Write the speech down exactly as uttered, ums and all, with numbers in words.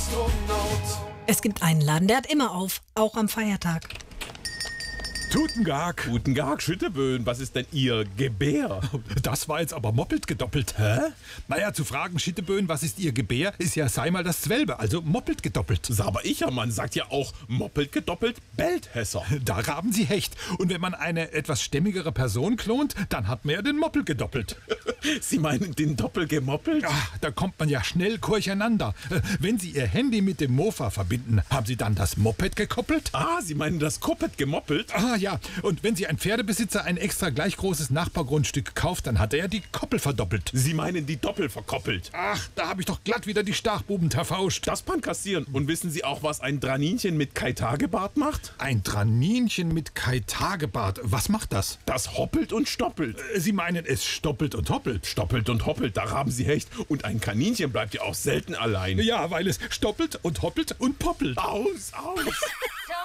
Astronaut. Es gibt einen Laden, der hat immer auf, auch am Feiertag. Guten Tag. Guten Tag, Schütteböen, was ist denn Ihr Gebär? Das war jetzt aber moppelt gedoppelt. Hä? Naja, zu fragen, Schitteböen, was ist Ihr Gebär, ist ja sei mal das Zwelbe, also moppelt gedoppelt. Aber ich, ja, man sagt ja auch moppelt gedoppelt, bellt Hesser. Da haben Sie Hecht. Und wenn man eine etwas stämmigere Person klont, dann hat man ja den Moppel gedoppelt. Sie meinen den Doppel gemoppelt? Ach, da kommt man ja schnell durcheinander. Äh, Wenn Sie Ihr Handy mit dem Mofa verbinden, haben Sie dann das Moped gekoppelt? Ah, Sie meinen das Koppet gemoppelt? Ah ja, und wenn Sie ein Pferdebesitzer ein extra gleich großes Nachbargrundstück kauft, dann hat er ja die Koppel verdoppelt. Sie meinen die Doppel verkoppelt? Ach, da habe ich doch glatt wieder die Stachbuben verfauscht. Das kann kassieren. Und wissen Sie auch, was ein Draninchen mit Kai-Tagebart macht? Ein Draninchen mit Kai-Tagebart. Was macht das? Das hoppelt und stoppelt. Äh, Sie meinen, es stoppelt und hoppelt? Stoppelt und hoppelt, da haben Sie recht. Und ein Kaninchen bleibt ja auch selten allein. Ja, weil es stoppelt und hoppelt und poppelt. Aus, aus.